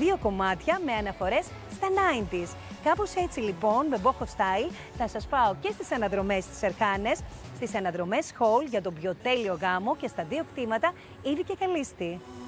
2 κομμάτια με αναφορές στα 90s. Κάπως έτσι λοιπόν, με boho style, θα σας πάω και στις αναδρομές στις Ερχάνες, στις αναδρομές Hall για τον πιο τέλειο γάμο και στα 2 κτήματα Ήδη και Καλίστη.